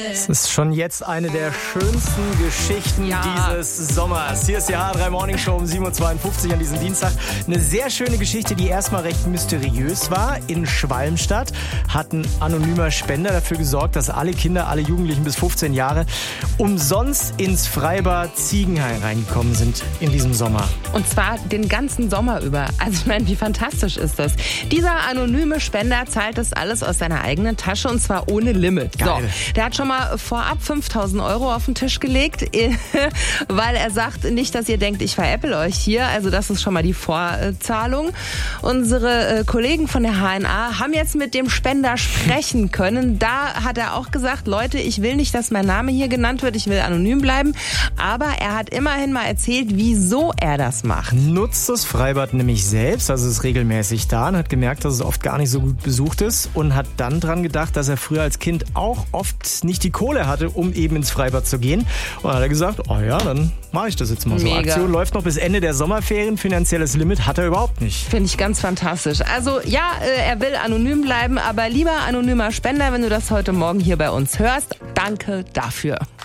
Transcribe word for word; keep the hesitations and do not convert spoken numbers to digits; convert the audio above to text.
Das ist schon jetzt eine der schönsten Geschichten ja. dieses Sommers. Hier ist die H drei Morning Show um sieben Uhr zweiundfünfzig an diesem Dienstag. Eine sehr schöne Geschichte, die erstmal recht mysteriös war. In Schwalmstadt hat ein anonymer Spender dafür gesorgt, dass alle Kinder, alle Jugendlichen bis fünfzehn Jahre umsonst ins Freibad Ziegenhain reingekommen sind in diesem Sommer. Und zwar den ganzen Sommer über. Also ich meine, wie fantastisch ist das? Dieser anonyme Spender zahlt das alles aus seiner eigenen Tasche und zwar ohne Limit. Geil. So, der hat schon mal vorab fünftausend Euro auf den Tisch gelegt, weil er sagt nicht, dass ihr denkt, ich veräpple euch hier. Also das ist schon mal die Vorzahlung. Unsere Kollegen von der H N A haben jetzt mit dem Spender sprechen können. Da hat er auch gesagt, Leute, ich will nicht, dass mein Name hier genannt wird, ich will anonym bleiben. Aber er hat immerhin mal erzählt, wieso er das macht. Nutzt das Freibad nämlich selbst, also ist regelmäßig da und hat gemerkt, dass es oft gar nicht so gut besucht ist und hat dann dran gedacht, dass er früher als Kind auch oft nicht die Kohle hatte, um eben ins Freibad zu gehen. Und dann hat er gesagt, oh ja, dann mache ich das jetzt mal so. Mega. Aktion läuft noch bis Ende der Sommerferien. Finanzielles Limit hat er überhaupt nicht. Finde ich ganz fantastisch. Also ja, er will anonym bleiben, aber lieber anonymer Spender, wenn du das heute Morgen hier bei uns hörst, danke dafür.